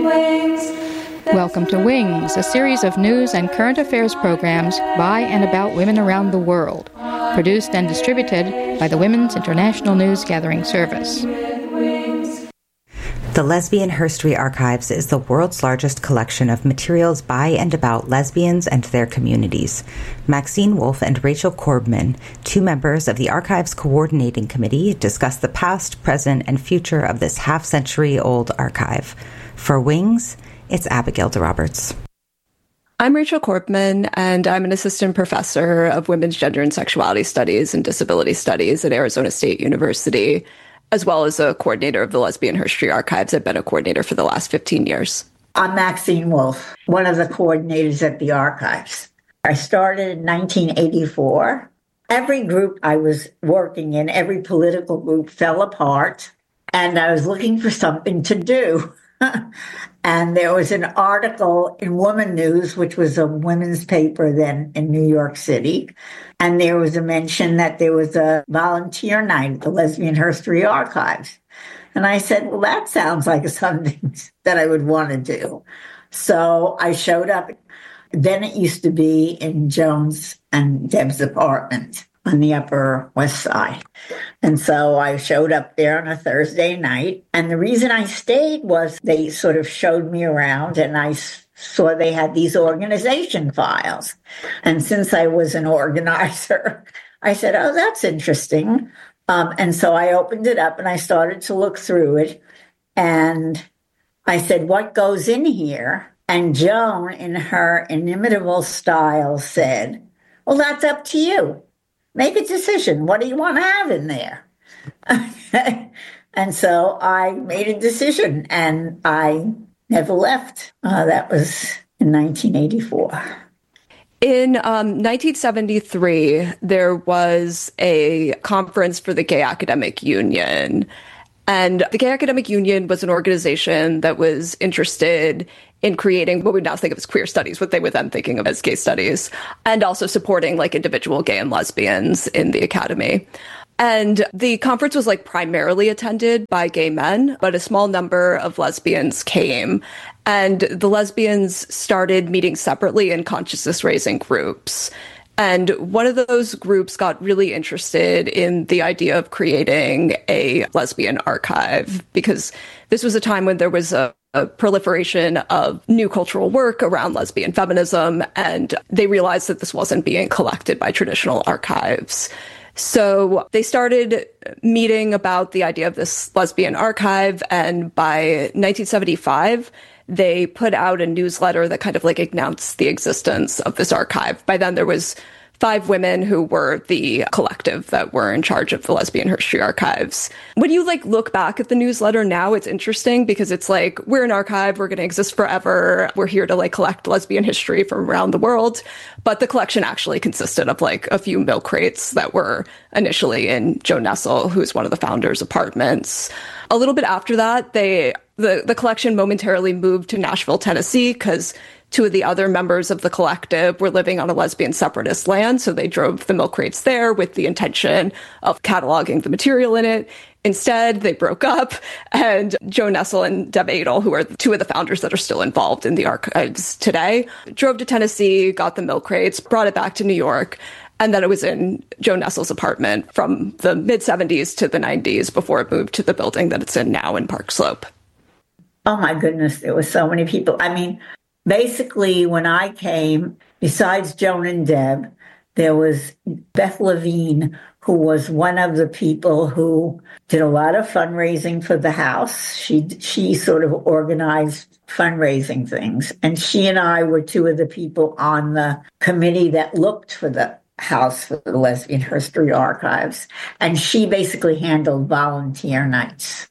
Welcome to Wings, a series of news and current affairs programs by and about women around the world, produced and distributed by the Women's International News Gathering Service. The Lesbian Herstory Archives is the world's largest collection of materials by and about lesbians and their communities. Maxine Wolf and Rachel Korbman, two members of the Archives Coordinating Committee, discuss the past, present, and future of this half-century-old archive. For Wings, it's Abigail DeRoberts. I'm Rachel Korbman, and I'm an assistant professor of women's gender and sexuality studies and disability studies at Arizona State University, as well as a coordinator of the Lesbian Herstory Archives. I've been a coordinator for the last 15 years. I'm Maxine Wolf, one of the coordinators at the Archives. I started in 1984. Every group I was working in, every political group fell apart, and I was looking for something to do. And there was an article in Woman News, which was a women's paper then in New York City. And there was a mention that there was a volunteer night at the Lesbian Herstory Archives. And I said, well, that sounds like something that I would want to do. So I showed up. Then it used to be in Jones and Deb's apartment on the Upper West Side. And so I showed up there on a Thursday night. And the reason I stayed was they sort of showed me around, and I saw they had these organization files. And since I was an organizer, I said, oh, that's interesting. And so I opened it up and I started to look through it. And I said, what goes in here? And Joan, in her inimitable style, said, well, that's up to you. Make a decision. What do you want to have in there? And so I made a decision, and I never left. That was in 1984. In 1973, there was a conference for the Gay Academic Union. And the Gay Academic Union was an organization that was interested in creating what we now think of as queer studies, what they were then thinking of as gay studies, and also supporting individual gay and lesbians in the academy. And the conference was primarily attended by gay men, but a small number of lesbians came. And the lesbians started meeting separately in consciousness-raising groups. And one of those groups got really interested in the idea of creating a lesbian archive, because this was a time when there was a proliferation of new cultural work around lesbian feminism, and they realized that this wasn't being collected by traditional archives. So they started meeting about the idea of this lesbian archive, and by 1975, they put out a newsletter that kind of announced the existence of this archive. By then, there was 5 women who were the collective that were in charge of the Lesbian Herstory Archives. When you look back at the newsletter now, it's interesting because it's we're an archive, we're going to exist forever, we're here to collect lesbian history from around the world. But the collection actually consisted of a few milk crates that were initially in Joe Nessel, who's one of the founders' apartments. A little bit after that, the collection momentarily moved to Nashville, Tennessee, because 2 of the other members of the collective were living on a lesbian separatist land, so they drove the milk crates there with the intention of cataloging the material in it. Instead, they broke up, and Joe Nessel and Deb Adel, who are 2 of the founders that are still involved in the archives today, drove to Tennessee, got the milk crates, brought it back to New York, and then it was in Joe Nessel's apartment from the mid-'70s to the '90s before it moved to the building that it's in now in Park Slope. Oh, my goodness, there were so many people. I mean, basically, when I came, besides Joan and Deb, there was Beth Levine, who was one of the people who did a lot of fundraising for the house. She sort of organized fundraising things. And she and I were 2 of the people on the committee that looked for the house for the Lesbian Herstory Archives. And she basically handled volunteer nights.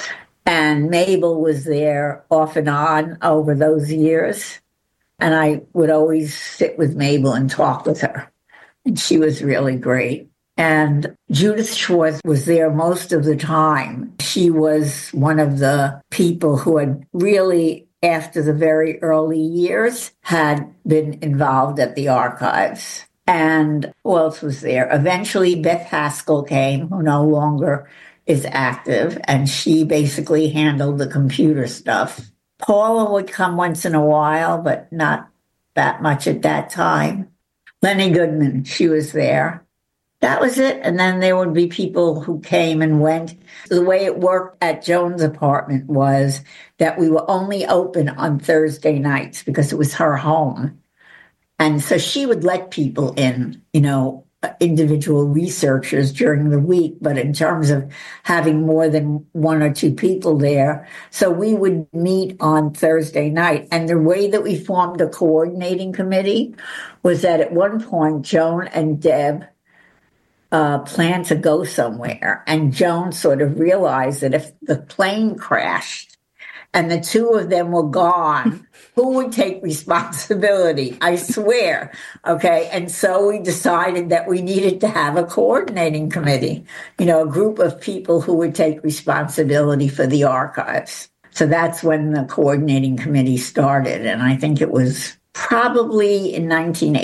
And Mabel was there off and on over those years. And I would always sit with Mabel and talk with her. And she was really great. And Judith Schwartz was there most of the time. She was one of the people who had really, after the very early years, had been involved at the archives. And who else was there? Eventually, Beth Haskell came, who no longer is active, and she basically handled the computer stuff. Paula would come once in a while, but not that much at that time. Lenny Goodman, she was there. That was it. And then there would be people who came and went. The way it worked at Joan's apartment was that we were only open on Thursday nights because it was her home. And so she would let people in, individual researchers during the week, but in terms of having more than one or two people there. So we would meet on Thursday night. And the way that we formed a coordinating committee was that at one point, Joan and Deb planned to go somewhere. And Joan sort of realized that if the plane crashed and the two of them were gone, who would take responsibility? I swear. Okay. And so we decided that we needed to have a coordinating committee, a group of people who would take responsibility for the archives. So that's when the coordinating committee started. And I think it was probably in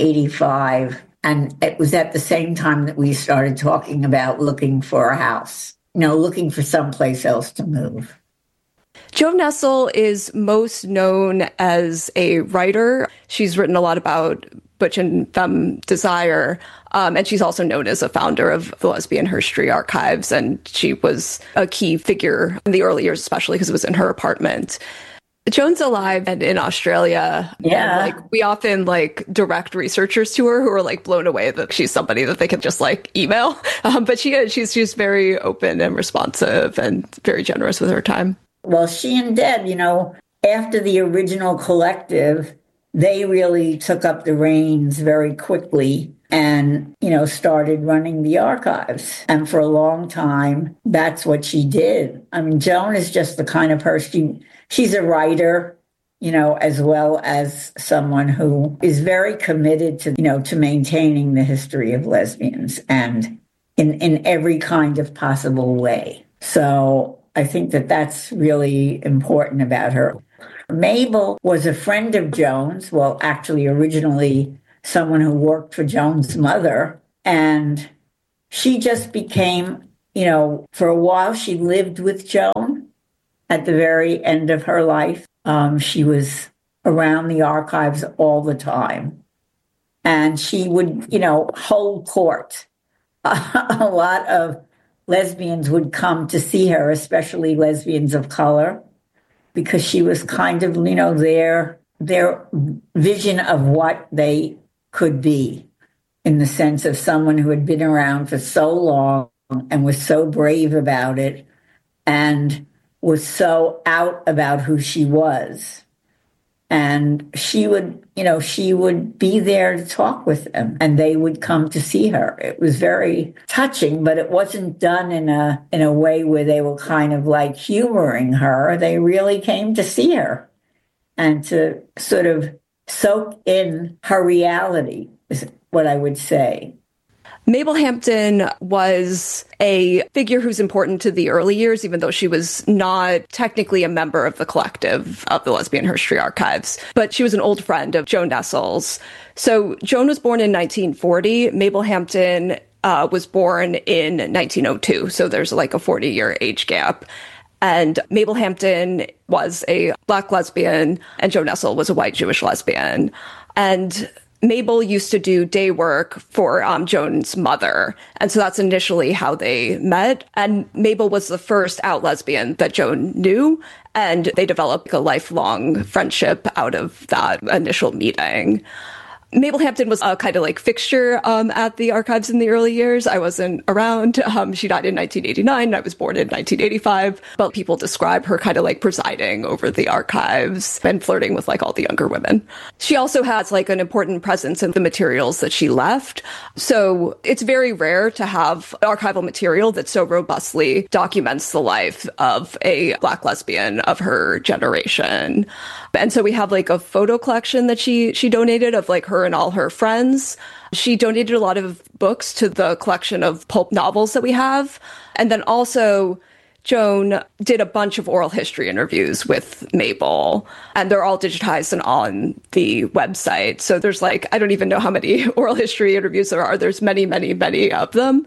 1985. And it was at the same time that we started talking about looking for a house, looking for someplace else to move. Joan Nestle is most known as a writer. She's written a lot about butch and femme desire, and she's also known as a founder of the Lesbian History Archives, and she was a key figure in the early years, especially because it was in her apartment. Joan's alive and in Australia. Yeah. And, we often direct researchers to her who are blown away that she's somebody that they can just email. But she's very open and responsive and very generous with her time. Well, she and Deb, after the original collective, they really took up the reins very quickly and, started running the archives. And for a long time, that's what she did. I mean, Joan is just the kind of person, she's a writer, as well as someone who is very committed to, to maintaining the history of lesbians and in every kind of possible way. So I think that that's really important about her. Mabel was a friend of Joan's, well, actually originally someone who worked for Joan's mother, and she just became, for a while she lived with Joan at the very end of her life. She was around the archives all the time, and she would, hold court. A lot of lesbians would come to see her, especially lesbians of color, because she was kind of, their vision of what they could be, in the sense of someone who had been around for so long and was so brave about it and was so out about who she was. And she would be there to talk with them, and they would come to see her. It was very touching, but it wasn't done in a way where they were kind of humoring her. They really came to see her and to sort of soak in her reality, is what I would say. Mabel Hampton was a figure who's important to the early years, even though she was not technically a member of the collective of the Lesbian History Archives. But she was an old friend of Joan Nestle's. So Joan was born in 1940. Mabel Hampton was born in 1902. So there's a 40-year age gap. And Mabel Hampton was a Black lesbian, and Joan Nestle was a white Jewish lesbian. And Mabel used to do day work for Joan's mother. And so that's initially how they met. And Mabel was the first out lesbian that Joan knew. And they developed a lifelong friendship out of that initial meeting. Mabel Hampton was a kind of fixture at the archives in the early years. I wasn't around. She died in 1989. I was born in 1985. But people describe her kind of presiding over the archives and flirting with all the younger women. She also has an important presence in the materials that she left. So it's very rare to have archival material that so robustly documents the life of a Black lesbian of her generation. And so we have a photo collection that she donated of her and all her friends. She donated a lot of books to the collection of pulp novels that we have. And then also Joan did a bunch of oral history interviews with Mabel, and they're all digitized and on the website. So there's I don't even know how many oral history interviews there are. There's many, many, many of them.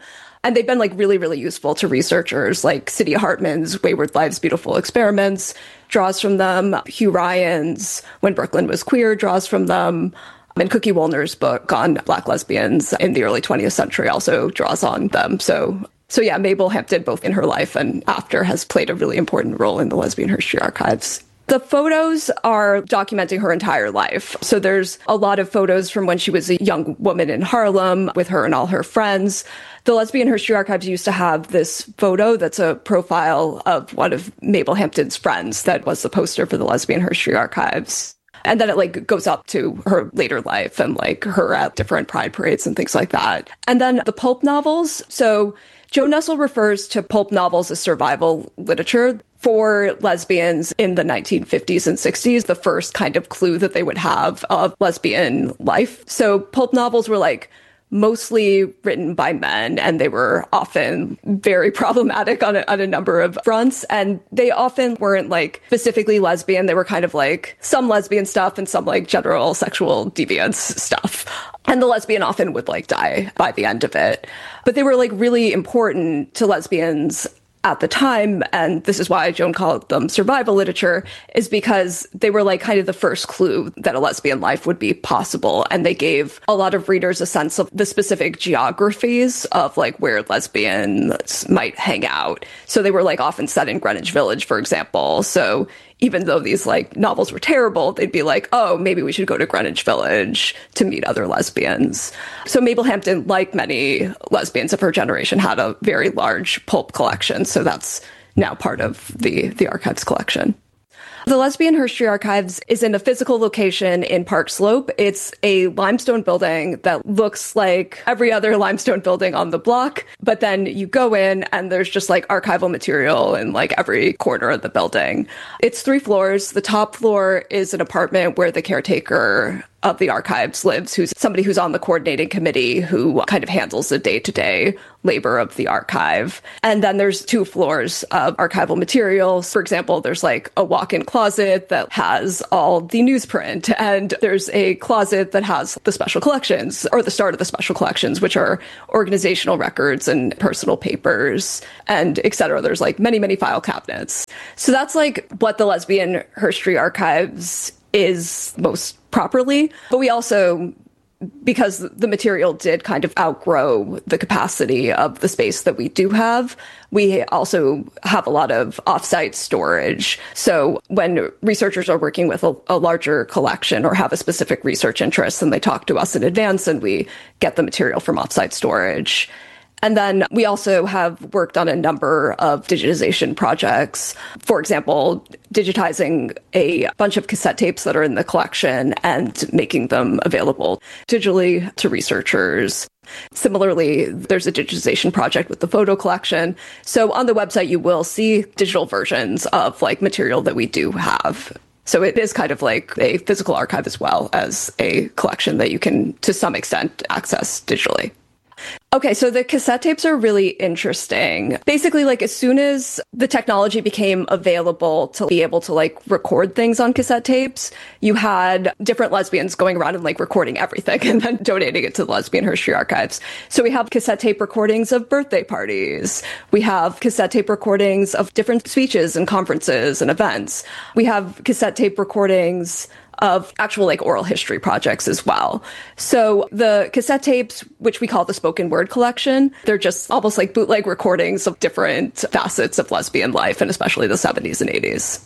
And they've been like really, really useful to researchers. Like Cydia Hartman's Wayward Lives, Beautiful Experiments draws from them. Hugh Ryan's When Brooklyn Was Queer draws from them. And Cookie Woolner's book on Black lesbians in the early 20th century also draws on them. So yeah, Mabel Hampton, both in her life and after, has played a really important role in the Lesbian History Archives. The photos are documenting her entire life. So there's a lot of photos from when she was a young woman in Harlem with her and all her friends. The Lesbian History Archives used to have this photo that's a profile of one of Mabel Hampton's friends that was the poster for the Lesbian History Archives. And then it like goes up to her later life and like her at different pride parades and things like that. And then the pulp novels. So Jo Nessel refers to pulp novels as survival literature for lesbians in the 1950s and 60s, the first kind of clue that they would have of lesbian life. So pulp novels were like mostly written by men, and they were often very problematic on a number of fronts. And they often weren't like specifically lesbian. They were kind of like some lesbian stuff and some like general sexual deviance stuff. And the lesbian often would like die by the end of it. But they were like really important to lesbians at the time, and this is why Joan called them survival literature, is because they were like kind of the first clue that a lesbian life would be possible. And they gave a lot of readers a sense of the specific geographies of like where lesbians might hang out. So they were like often set in Greenwich Village, for example. So even though these like novels were terrible, they'd be like, oh, maybe we should go to Greenwich Village to meet other lesbians. So Mabel Hampton, like many lesbians of her generation, had a very large pulp collection. So that's now part of the archives collection. The Lesbian History Archives is in a physical location in Park Slope. It's a limestone building that looks like every other limestone building on the block. But then you go in and there's just like archival material in like every corner of the building. It's 3 floors. The top floor is an apartment where the caretaker of the archives lives, who's somebody who's on the coordinating committee who kind of handles the day-to-day labor of the archive. And then there's 2 floors of archival materials. For example, there's like a walk-in closet that has all the newsprint, and there's a closet that has the special collections, or the start of the special collections, which are organizational records and personal papers and et cetera. There's like many, many file cabinets. So that's like what the Lesbian History Archives is most properly. But we also, because the material did kind of outgrow the capacity of the space that we do have, we also have a lot of offsite storage. So when researchers are working with a larger collection or have a specific research interest, then they talk to us in advance and we get the material from offsite storage. And then we also have worked on a number of digitization projects. For example, digitizing a bunch of cassette tapes that are in the collection and making them available digitally to researchers. Similarly, there's a digitization project with the photo collection. So on the website, you will see digital versions of like material that we do have. So it is kind of like a physical archive as well as a collection that you can, to some extent, access digitally. Okay, so the cassette tapes are really interesting. Basically, like as soon as the technology became available to be able to like record things on cassette tapes, you had different lesbians going around and like recording everything and then donating it to the Lesbian History Archives. So we have cassette tape recordings of birthday parties. We have cassette tape recordings of different speeches and conferences and events. We have cassette tape recordings of actual like oral history projects as well. So the cassette tapes, which we call the spoken word collection, they're just almost like bootleg recordings of different facets of lesbian life, and especially the 70s and 80s.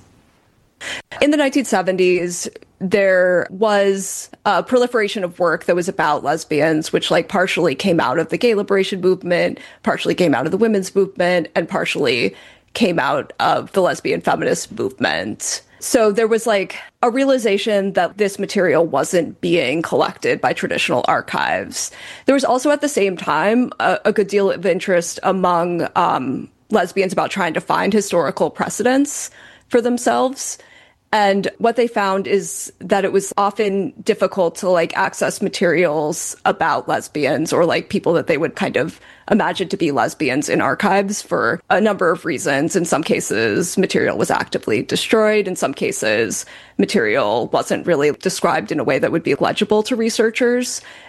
In the 1970s, there was a proliferation of work that was about lesbians, which like partially came out of the gay liberation movement, partially came out of the women's movement, and partially came out of the lesbian feminist movement. So there was like a realization that this material wasn't being collected by traditional archives. There was also at the same time a good deal of interest among lesbians about trying to find historical precedents for themselves. And what they found is that it was often difficult to like access materials about lesbians or like people that they would kind of imagine to be lesbians in archives for a number of reasons. In some cases, material was actively destroyed. In some cases, material wasn't really described in a way that would be legible to researchers.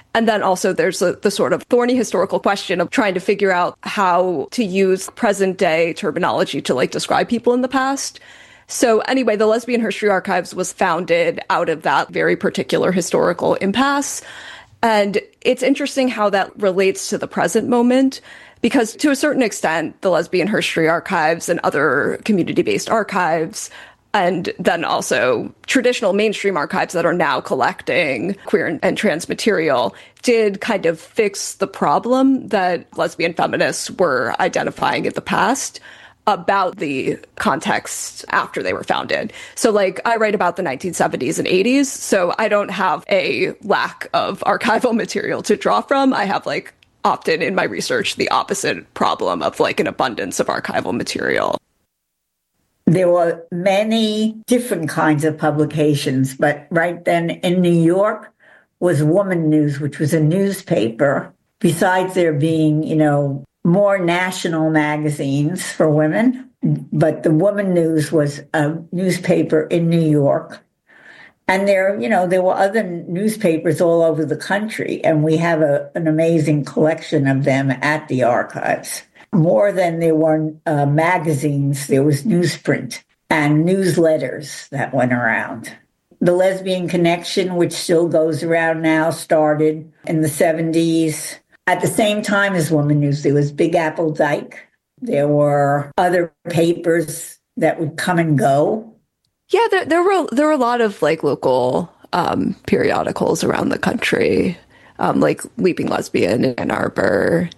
And then also there's the sort of thorny historical question of trying to figure out how to use present day terminology to like describe people in the past. So anyway, the Lesbian History Archives was founded out of that very particular historical impasse. And it's interesting how that relates to the present moment, because to a certain extent, the Lesbian History Archives and other community-based archives, and then also traditional mainstream archives that are now collecting queer and trans material, did kind of fix the problem that lesbian feminists were identifying in the past about the context after they were founded. So like I write about the 1970s and 80s, so I don't have a lack of archival material to draw from. I have like often in my research the opposite problem of like an abundance of archival material. There were many different kinds of publications, but right then in New York was Woman News, which was a newspaper. Besides there being, more national magazines for women, but the Woman News was a newspaper in New York. And there were other newspapers all over the country, and we have an amazing collection of them at the archives. More than there were magazines, there was newsprint and newsletters that went around. The Lesbian Connection, which still goes around now, started in the 70s. At the same time as Woman News, there was Big Apple Dyke. There were other papers that would come and go. Yeah, there were a lot of like local periodicals around the country, like Leaping Lesbian in Ann Arbor,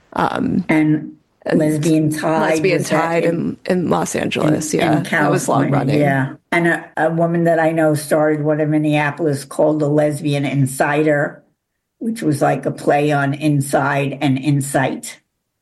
and Lesbian Tide in Los Angeles. In that was long running. Yeah, and a woman that I know started one in Minneapolis called the Lesbian Insider, which was like a play on inside and insight.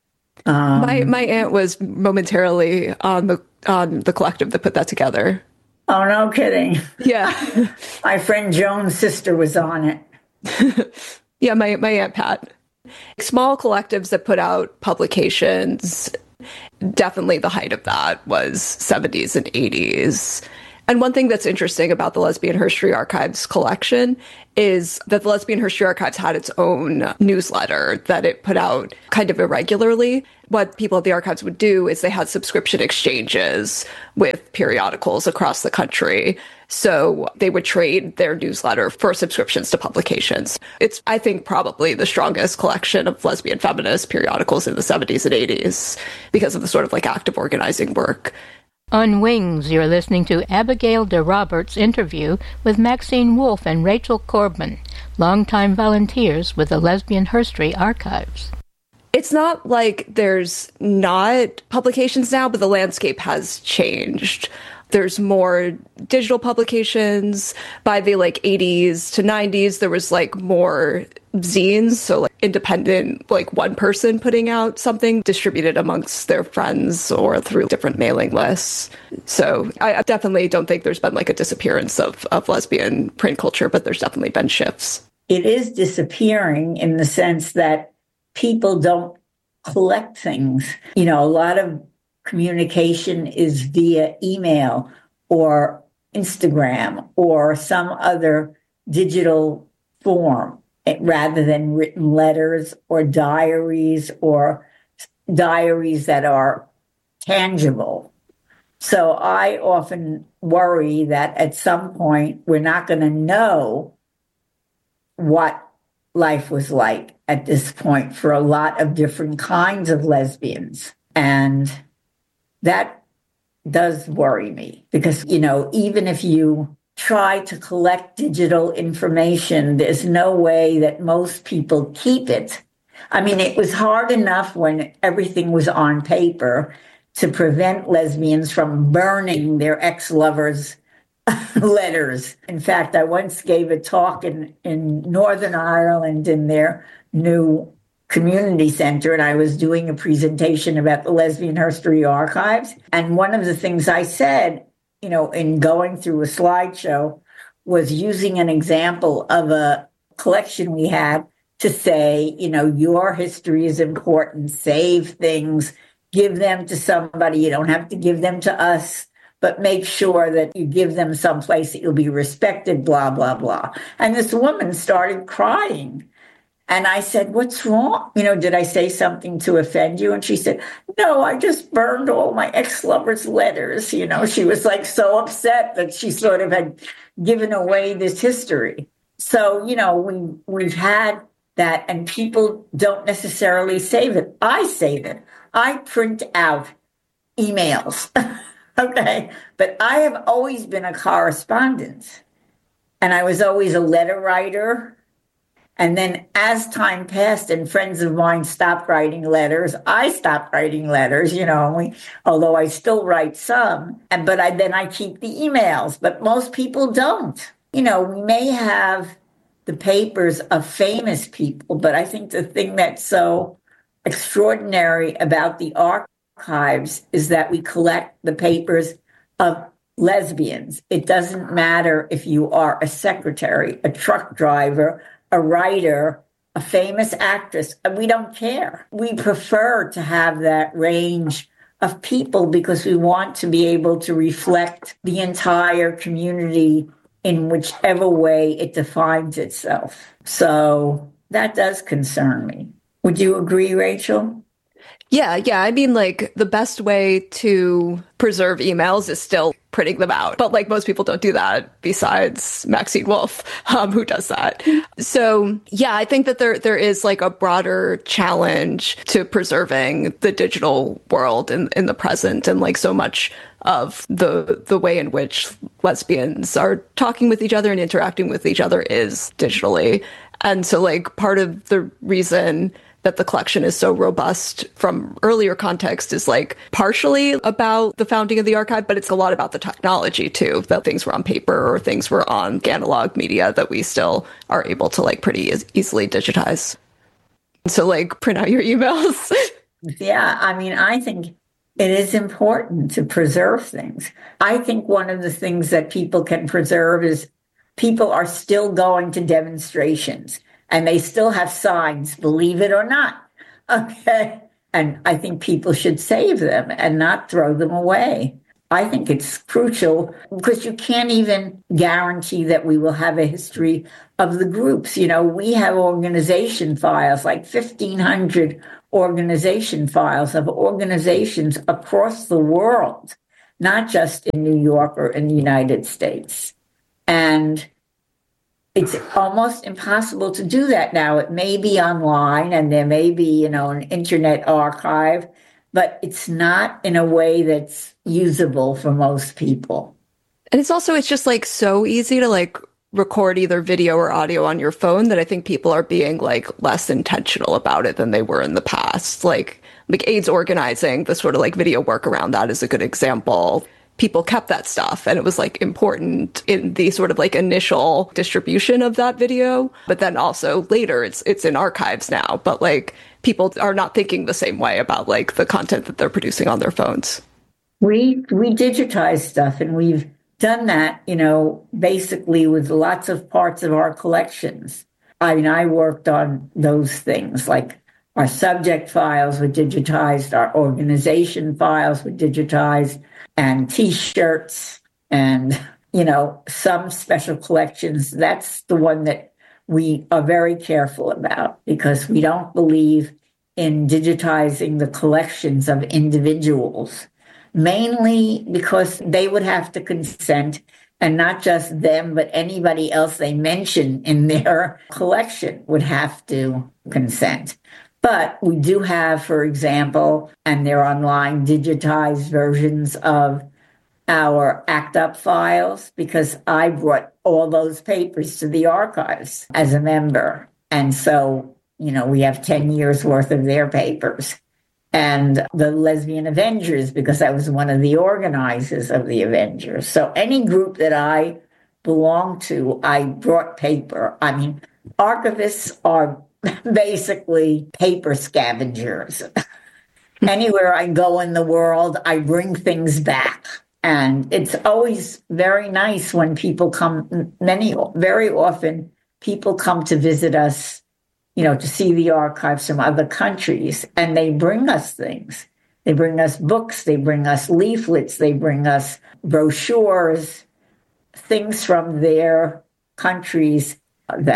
My aunt was momentarily on the collective that put that together. Oh, no kidding. Yeah. My friend Joan's sister was on it. Yeah, my Aunt Pat. Small collectives that put out publications, definitely the height of that was 70s and 80s. And one thing that's interesting about the Lesbian History Archives collection is that the Lesbian History Archives had its own newsletter that it put out kind of irregularly. What people at the archives would do is they had subscription exchanges with periodicals across the country. So they would trade their newsletter for subscriptions to publications. It's, I think, probably the strongest collection of lesbian feminist periodicals in the 70s and 80s because of the sort of like active organizing work. On Wings, you're listening to Abigail de Roberts' interview with Maxine Wolf and Rachel Korbman, longtime volunteers with the Lesbian History Archives. It's not like there's not publications now, but the landscape has changed. There's more digital publications. By the 80s to 90s, there was more zines, so independent, one person putting out something distributed amongst their friends or through different mailing lists. So I definitely don't think there's been a disappearance of lesbian print culture, but there's definitely been shifts. It is disappearing in the sense that people don't collect things. A lot of communication is via email or Instagram or some other digital form rather than written letters or diaries that are tangible. So I often worry that at some point we're not going to know what life was like at this point for a lot of different kinds of lesbians. And that does worry me because, even if you try to collect digital information, there's no way that most people keep it. I mean, it was hard enough when everything was on paper to prevent lesbians from burning their ex-lovers' letters. In fact, I once gave a talk in Northern Ireland in their new community center, and I was doing a presentation about the Lesbian History Archives. And one of the things I said, in going through a slideshow was using an example of a collection we had to say, your history is important, save things, give them to somebody. You don't have to give them to us, but make sure that you give them someplace that you'll be respected, blah, blah, blah. And this woman started crying. And I said, what's wrong? Did I say something to offend you? And she said, no, I just burned all my ex-lover's letters. She was like so upset that she sort of had given away this history. So, we've had that, and people don't necessarily save it. I save it. I print out emails. Okay. But I have always been a correspondent, and I was always a letter writer. And then as time passed and friends of mine stopped writing letters, I stopped writing letters, although I still write some, but I keep the emails, but most people don't. We may have the papers of famous people, but I think the thing that's so extraordinary about the archives is that we collect the papers of lesbians. It doesn't matter if you are a secretary, a truck driver, a writer, a famous actress. We don't care. We prefer to have that range of people because we want to be able to reflect the entire community in whichever way it defines itself. So that does concern me. Would you agree, Rachel? Yeah. I mean, the best way to preserve emails is still printing them out. But most people don't do that besides Maxine Wolf, who does that. So yeah, I think that there is a broader challenge to preserving the digital world in the present, and so much of the way in which lesbians are talking with each other and interacting with each other is digitally. And so part of the reason that the collection is so robust from earlier context is partially about the founding of the archive, but it's a lot about the technology too, that things were on paper or things were on analog media that we still are able to pretty easily digitize. So print out your emails. Yeah, I mean, I think it is important to preserve things. I think one of the things that people can preserve is people are still going to demonstrations. And they still have signs, believe it or not. Okay. And I think people should save them and not throw them away. I think it's crucial because you can't even guarantee that we will have a history of the groups. We have organization files, 1,500 organization files of organizations across the world, not just in New York or in the United States. And it's almost impossible to do that now. It may be online and there may be, an internet archive, but it's not in a way that's usable for most people. And it's just so easy to record either video or audio on your phone that I think people are being less intentional about it than they were in the past. AIDS organizing, the sort of video work around that is a good example. People kept that stuff and it was important in the sort of initial distribution of that video, but then also later it's in archives now, but people are not thinking the same way about the content that they're producing on their phones. We digitize stuff, and we've done that, basically with lots of parts of our collections. I mean, I worked on those things, our subject files were digitized, our organization files were digitized, and T-shirts and, some special collections. That's the one that we are very careful about because we don't believe in digitizing the collections of individuals, mainly because they would have to consent, and not just them, but anybody else they mention in their collection would have to consent. But we do have, for example, and they're online, digitized versions of our ACT UP files, because I brought all those papers to the archives as a member. And so, we have 10 years worth of their papers. And the Lesbian Avengers, because I was one of the organizers of the Avengers. So any group that I belong to, I brought paper. I mean, archivists are basically paper scavengers. Anywhere I go in the world, I bring things back. And it's always very nice when people come, very often people come to visit us, to see the archives from other countries, and they bring us things. They bring us books, they bring us leaflets, they bring us brochures, things from their countries that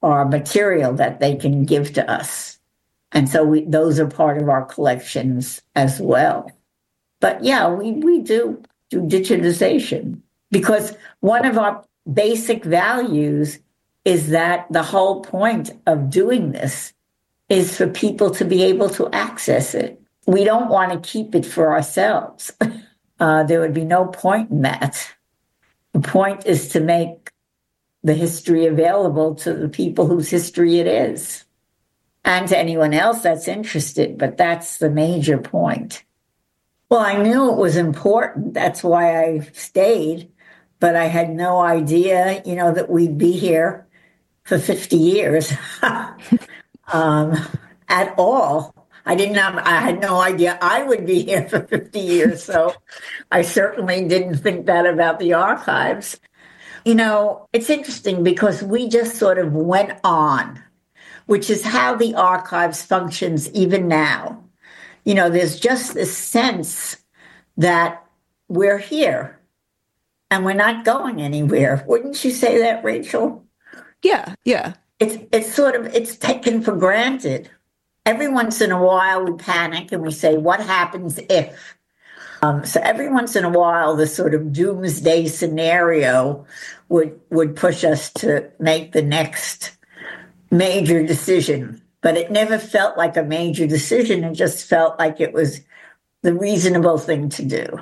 are material that they can give to us. And so those are part of our collections as well. But yeah, we do digitization because one of our basic values is that the whole point of doing this is for people to be able to access it. We don't want to keep it for ourselves. There would be no point in that. The point is to make the history available to the people whose history it is, and to anyone else that's interested, but that's the major point. Well, I knew it was important. That's why I stayed, but I had no idea, that we'd be here for 50 years at all. I had no idea I would be here for 50 years, so I certainly didn't think that about the archives. It's interesting because we just sort of went on, which is how the archives functions even now. There's just this sense that we're here and we're not going anywhere. Wouldn't you say that, Rachel? Yeah. It's taken for granted. Every once in a while we panic and we say, what happens if? So every once in a while, the sort of doomsday scenario would push us to make the next major decision. But it never felt like a major decision. It just felt like it was the reasonable thing to do.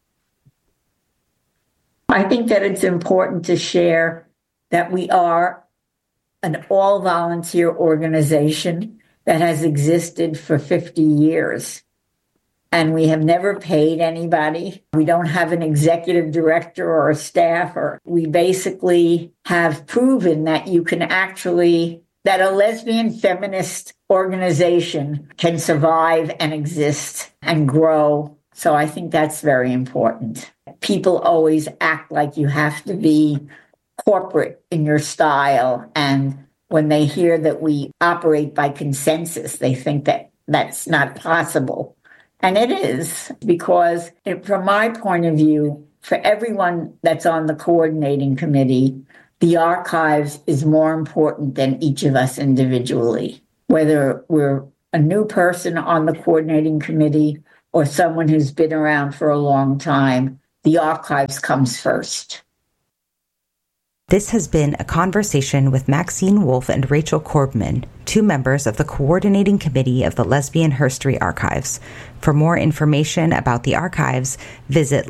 I think that it's important to share that we are an all-volunteer organization that has existed for 50 years. And we have never paid anybody. We don't have an executive director or a staff. We basically have proven that that a lesbian feminist organization can survive and exist and grow. So I think that's very important. People always act like you have to be corporate in your style, and when they hear that we operate by consensus, they think that that's not possible. And it is, because from my point of view, for everyone that's on the coordinating committee, the archives is more important than each of us individually. Whether we're a new person on the coordinating committee or someone who's been around for a long time, the archives comes first. This has been a conversation with Maxine Wolf and Rachel Korbman, two members of the Coordinating Committee of the Lesbian Herstory Archives. For more information about the archives, visit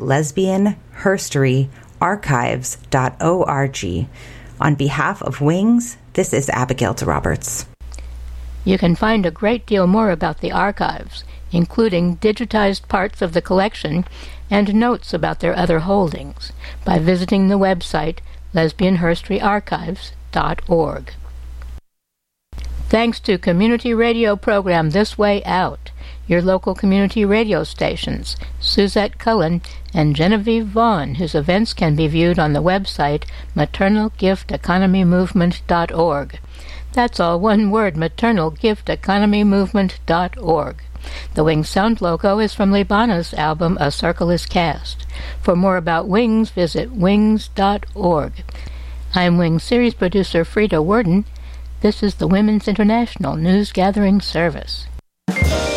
lesbianherstoryarchives.org. On behalf of WINGS, this is Abigail DeRoberts. You can find a great deal more about the archives, including digitized parts of the collection and notes about their other holdings, by visiting the website lesbianherstoryarchives.org. Thanks to community radio program This Way Out, your local community radio stations, Suzette Cullen and Genevieve Vaughn, whose events can be viewed on the website maternalgifteconomymovement.org. That's all one word, maternalgifteconomymovement.org. The Wings sound logo is from Libana's album A Circle is Cast. For more about Wings, visit wings.org. I'm Wings series producer Frida Worden. This is the Women's International News Gathering Service.